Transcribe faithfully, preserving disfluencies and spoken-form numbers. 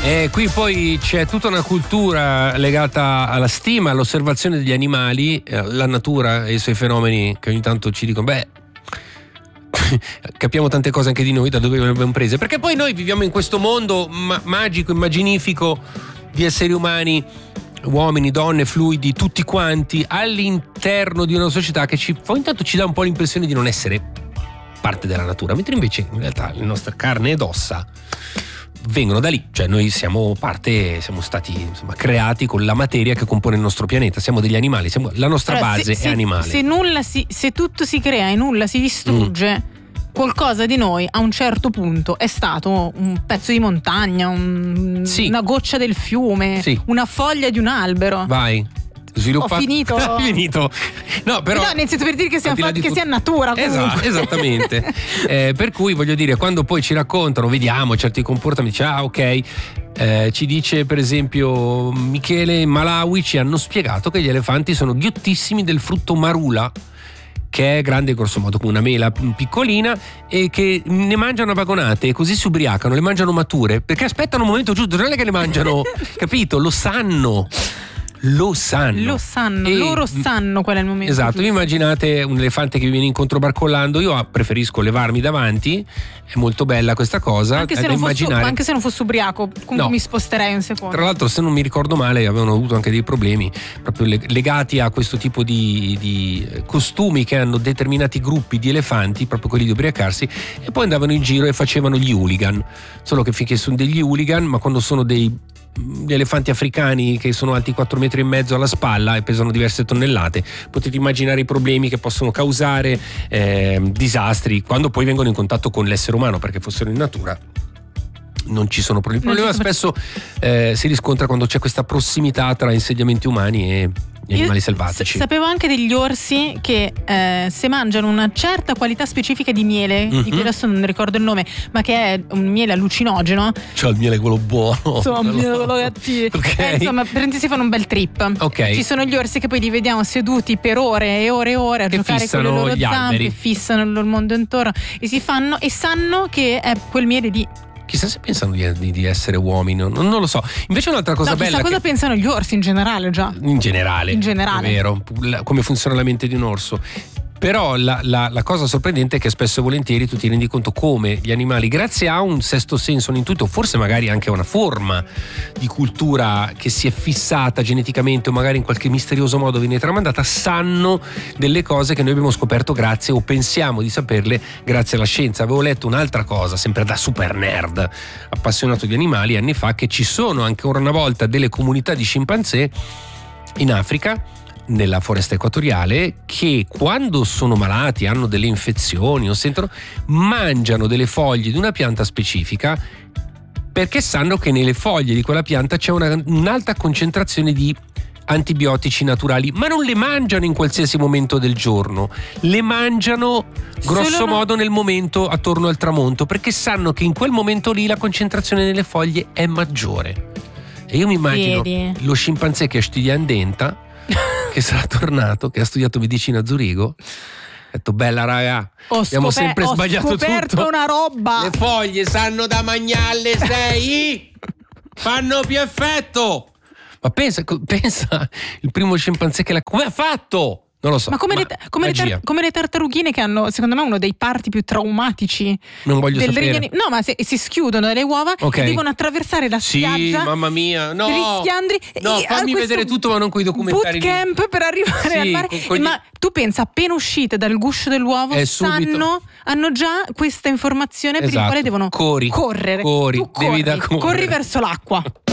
E qui poi c'è tutta una cultura legata alla stima, all'osservazione degli animali, la natura e i suoi fenomeni che ogni tanto ci dicono, beh, capiamo tante cose anche di noi, da dove le abbiamo prese, perché poi noi viviamo in questo mondo ma- magico, immaginifico di esseri umani, uomini, donne, fluidi, tutti quanti all'interno di una società che ci, ogni tanto ci dà un po' l'impressione di non essere parte della natura, mentre invece in realtà le nostre carne ed ossa vengono da lì, cioè noi siamo parte, siamo stati insomma creati con la materia che compone il nostro pianeta, siamo degli animali, siamo, la nostra allora, base se, è animale. Se, nulla si, se tutto si crea e nulla si distrugge, mm. qualcosa di noi a un certo punto è stato un pezzo di montagna, un, sì. una goccia del fiume, sì. una foglia di un albero. Vai. Sviluppa... Ho finito. finito. No, però. No, nel senso, per dire che sia, fatti, che sia natura. Esatto, esattamente. eh, per cui voglio dire, quando poi ci raccontano, vediamo certi comportamenti, ah, ok. Eh, ci dice per esempio Michele in Malawi, ci hanno spiegato che gli elefanti sono ghiottissimi del frutto marula, che è grande grosso modo come una mela piccolina, e che ne mangiano a vagonate e così si ubriacano, le mangiano mature perché aspettano un momento giusto, non è che le mangiano, capito? Lo sanno. Lo sanno. Lo sanno, e, loro sanno qual è il momento. Esatto, vi immaginate un elefante che vi viene incontro barcollando, io preferisco levarmi davanti, è molto bella questa cosa. Anche se, non immaginare... fosse, anche se non fosse ubriaco, comunque no. mi sposterei un secondo. Tra l'altro, se non mi ricordo male, avevano avuto anche dei problemi proprio legati a questo tipo di, di costumi che hanno determinati gruppi di elefanti, proprio quelli di ubriacarsi, e poi andavano in giro e facevano gli hooligan. Solo che finché sono degli hooligan, ma quando sono dei gli elefanti africani che sono alti quattro metri e mezzo alla spalla e pesano diverse tonnellate, potete immaginare i problemi che possono causare, eh, disastri quando poi vengono in contatto con l'essere umano, perché fossero in natura non ci sono problemi. Il problema spesso eh, si riscontra quando c'è questa prossimità tra insediamenti umani e gli animali selvatici. Sapevo anche degli orsi che eh, se mangiano una certa qualità specifica di miele, mm-hmm. di cui adesso non ricordo il nome, ma che è un miele allucinogeno. Cioè il miele quello buono. Insomma, il miele quello cattivo. Okay. Eh, insomma, per si fanno un bel trip. Okay. Ci sono gli orsi che poi li vediamo seduti per ore e ore e ore a che giocare con le loro gli zampe, alberi. fissano il mondo intorno e si fanno e sanno che è quel miele di. Chissà se pensano di, di essere uomini, non, non lo so. Invece un'altra cosa no, bella. Chissà cosa che... pensano gli orsi in generale, già. In generale. In generale. È vero, come funziona la mente di un orso. Però la, la, la cosa sorprendente è che spesso e volentieri tu ti rendi conto come gli animali, grazie a un sesto senso, un intuito, forse magari anche a una forma di cultura che si è fissata geneticamente o magari in qualche misterioso modo viene tramandata, sanno delle cose che noi abbiamo scoperto grazie o pensiamo di saperle grazie alla scienza. Avevo letto un'altra cosa, sempre da super nerd appassionato di animali, anni fa, che ci sono ancora una volta delle comunità di scimpanzé in Africa, nella foresta equatoriale, che quando sono malati, hanno delle infezioni o sentono, mangiano delle foglie di una pianta specifica perché sanno che nelle foglie di quella pianta c'è una, un'alta concentrazione di antibiotici naturali, ma non le mangiano in qualsiasi momento del giorno, le mangiano grosso Solo modo no. nel momento attorno al tramonto, perché sanno che in quel momento lì la concentrazione nelle foglie è maggiore. E io mi immagino Vedi. lo scimpanzé che studia in denta che sarà tornato, che ha studiato medicina a Zurigo, ha detto bella raga, ho abbiamo scoper- sempre ho sbagliato scoperto tutto, una roba, le foglie sanno da mangiare alle sei, fanno più effetto. Ma pensa, pensa il primo scimpanzé che l'ha, come ha fatto? Non lo so. Ma come, ma le, come, le tar- come le tartarughine, che hanno secondo me uno dei parti più traumatici. Non voglio del sapere. regno. No, ma se, si schiudono dalle uova, okay. e devono attraversare la sì, spiaggia. Sì, mamma mia, no. Rischiandri. No, fammi vedere tutto, ma non coi documentari. Bootcamp lì. Per arrivare sì, al mare. con, con gli... Ma tu pensa, appena uscite dal guscio dell'uovo, È sanno, subito. hanno già questa informazione, esatto. per la quale devono corri, correre. Corri, tu corri, devi da correre. corri verso l'acqua.